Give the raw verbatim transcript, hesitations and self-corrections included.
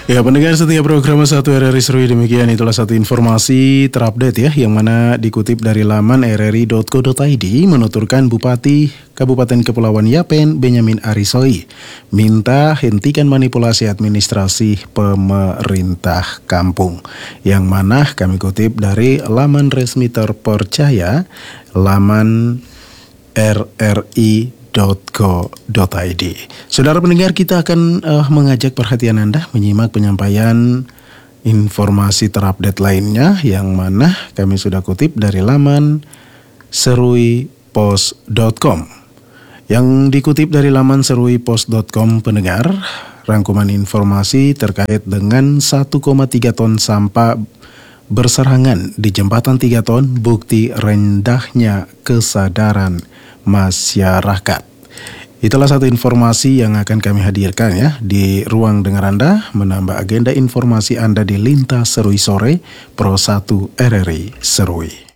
Ya, pendengar setiap program satu R R I Serui, demikian itulah satu informasi terupdate ya, yang mana dikutip dari laman r r i dot co dot i d, menuturkan Bupati Kabupaten Kepulauan Yapen Benyamin Arisoi minta hentikan manipulasi administrasi pemerintah kampung. Yang mana kami kutip dari laman resmi terpercaya, laman r r i dot co dot i d. Saudara pendengar, kita akan uh, mengajak perhatian Anda menyimak penyampaian informasi terupdate lainnya, yang mana kami sudah kutip dari laman serui pos dot com. Yang dikutip dari laman serui pos dot com, pendengar, rangkuman informasi terkait dengan satu koma tiga ton sampah berserangan di jembatan tiga ton, bukti rendahnya kesadaran masyarakat. Itulah satu informasi yang akan kami hadirkan ya di ruang dengar Anda, menambah agenda informasi Anda di Lintas Serui Sore Pro satu R R I Serui.